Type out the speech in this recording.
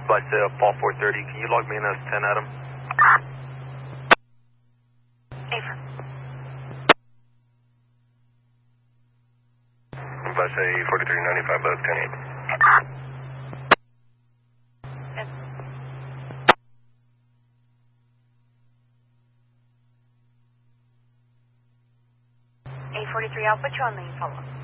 Flight Paul 430, can you log me in as 10 Adam? Affirm. Bus A 4395 bus 10-8. A43, I'll put you on the follow-up.